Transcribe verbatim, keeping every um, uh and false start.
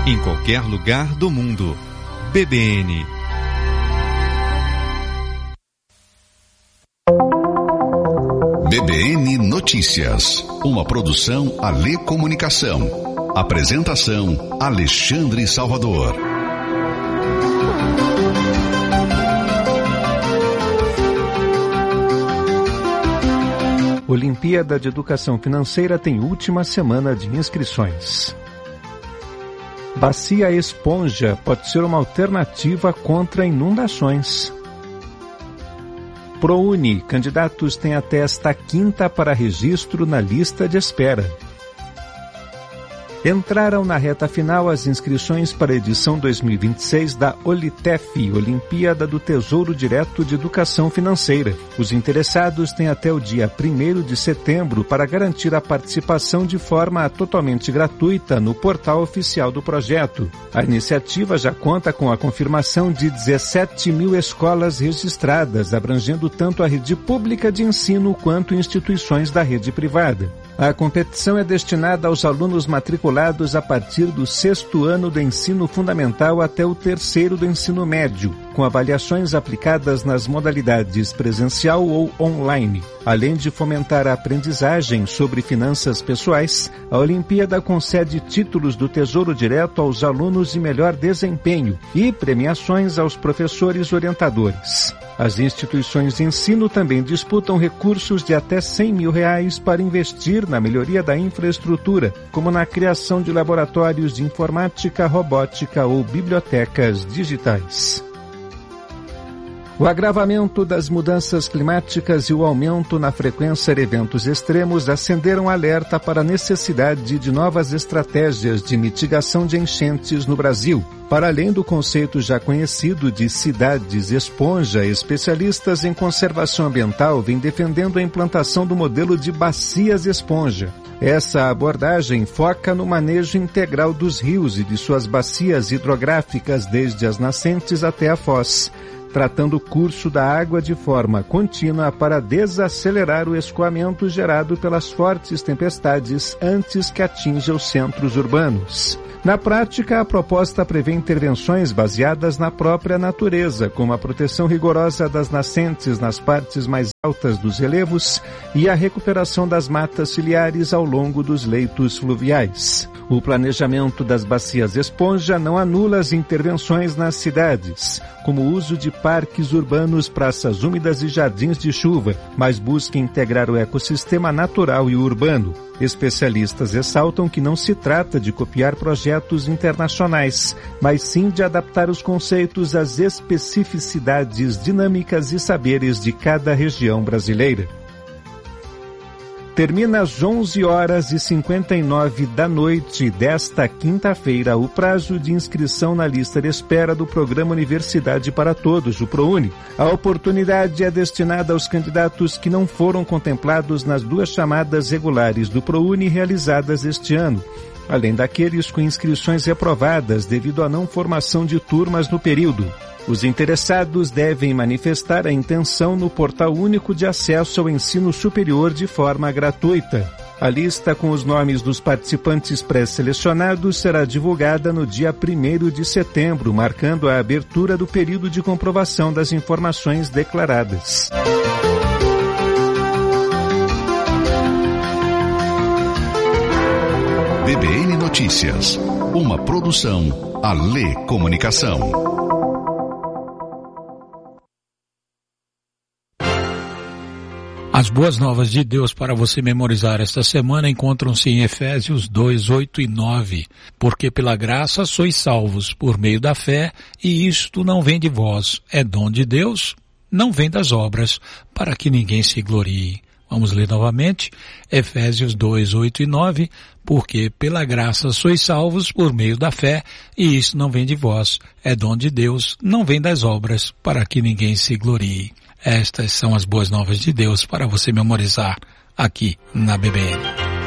em qualquer lugar do mundo. B B N. B B N Notícias, uma produção Alê Comunicação. Apresentação Alexandre Salvador. Olimpíada de Educação Financeira tem última semana de inscrições. Bacia esponja pode ser uma alternativa contra inundações. ProUni, candidatos têm até esta quinta para registro na lista de espera. Entraram na reta final as inscrições para a edição dois mil e vinte e seis da Olitef, Olimpíada do Tesouro Direto de Educação Financeira. Os interessados têm até o dia primeiro de setembro para garantir a participação de forma totalmente gratuita no portal oficial do projeto. A iniciativa já conta com a confirmação de dezessete mil escolas registradas, abrangendo tanto a rede pública de ensino quanto instituições da rede privada. A competição é destinada aos alunos matriculados a partir do sexto ano do ensino fundamental até o terceiro do ensino médio, com avaliações aplicadas nas modalidades presencial ou online. Além de fomentar a aprendizagem sobre finanças pessoais, a Olimpíada concede títulos do Tesouro Direto aos alunos de melhor desempenho e premiações aos professores orientadores. As instituições de ensino também disputam recursos de até cem mil reais para investir na melhoria da infraestrutura, como na criação de laboratórios de informática, robótica ou bibliotecas digitais. O agravamento das mudanças climáticas e o aumento na frequência de eventos extremos acenderam alerta para a necessidade de novas estratégias de mitigação de enchentes no Brasil. Para além do conceito já conhecido de cidades esponja, especialistas em conservação ambiental vêm defendendo a implantação do modelo de bacias esponja. Essa abordagem foca no manejo integral dos rios e de suas bacias hidrográficas desde as nascentes até a foz, tratando o curso da água de forma contínua para desacelerar o escoamento gerado pelas fortes tempestades antes que atinja os centros urbanos. Na prática, a proposta prevê intervenções baseadas na própria natureza, como a proteção rigorosa das nascentes nas partes mais altas dos relevos e a recuperação das matas ciliares ao longo dos leitos fluviais. O planejamento das bacias esponja não anula as intervenções nas cidades, como o uso de parques urbanos, praças úmidas e jardins de chuva, mas busca integrar o ecossistema natural e urbano. Especialistas ressaltam que não se trata de copiar projetos internacionais, mas sim de adaptar os conceitos às especificidades dinâmicas e saberes de cada região brasileira. Termina às onze horas e cinquenta e nove da noite desta quinta-feira o prazo de inscrição na lista de espera do Programa Universidade para Todos, o ProUni. A oportunidade é destinada aos candidatos que não foram contemplados nas duas chamadas regulares do ProUni realizadas este ano, além daqueles com inscrições reprovadas devido à não formação de turmas no período. Os interessados devem manifestar a intenção no Portal Único de Acesso ao Ensino Superior de forma gratuita. A lista com os nomes dos participantes pré-selecionados será divulgada no dia primeiro de setembro, marcando a abertura do período de comprovação das informações declaradas. B B N Notícias, uma produção Alê Comunicação. As boas novas de Deus para você memorizar esta semana encontram-se em Efésios dois, oito e nove. Porque pela graça sois salvos por meio da fé, e isto não vem de vós, é dom de Deus, não vem das obras, para que ninguém se glorie. Vamos ler novamente, Efésios dois, oito e nove. Porque pela graça sois salvos por meio da fé, e isso não vem de vós, é dom de Deus, não vem das obras, para que ninguém se glorie. Estas são as boas novas de Deus para você memorizar aqui na B B N.